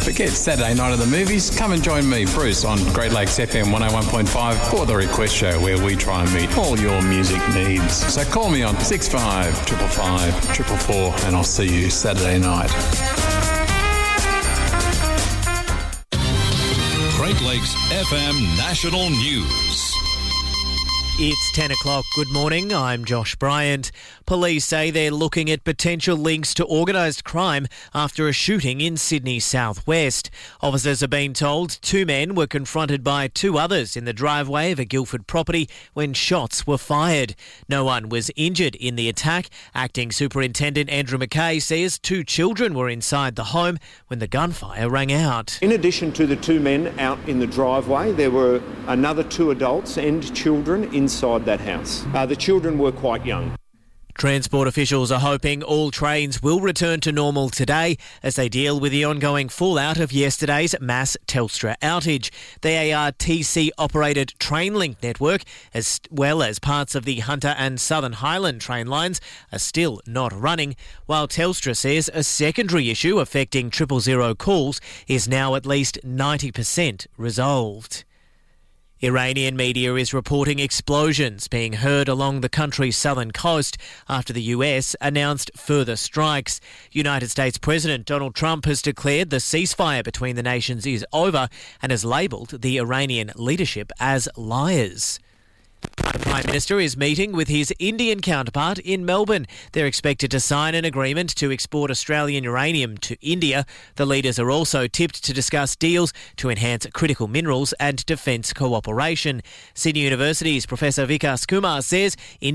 Forget Saturday night at the movies. Come and join me, Bruce, on Great Lakes FM 101.5 for The Request Show, where we try and meet all your music needs. So call me on 65 555 444 and I'll see you Saturday night. Great Lakes FM National News. It's 10 o'clock. Good morning. I'm Josh Bryant. Police say they're looking at potential links to organised crime after a shooting in Sydney southwest. Officers have been told 2 men were confronted by 2 others in the driveway of a Guildford property when shots were fired. No one was injured in the attack. Acting Superintendent Andrew McKay says 2 children were inside the home when the gunfire rang out. In addition to the 2 men out in the driveway, there were another 2 adults and children inside that house. The children were quite young. Transport officials are hoping all trains will return to normal today as they deal with the ongoing fallout of yesterday's mass Telstra outage. The ARTC-operated Trainlink network, as well as parts of the Hunter and Southern Highland train lines, are still not running, while Telstra says a secondary issue affecting 000 calls is now at least 90% resolved. Iranian media is reporting explosions being heard along the country's southern coast after the US announced further strikes. United States President Donald Trump has declared the ceasefire between the nations is over and has labelled the Iranian leadership as liars. The Prime Minister is meeting with his Indian counterpart in Melbourne. They're expected to sign an agreement to export Australian uranium to India. The leaders are also tipped to discuss deals to enhance critical minerals and defence cooperation. Sydney University's Professor Vikas Kumar says India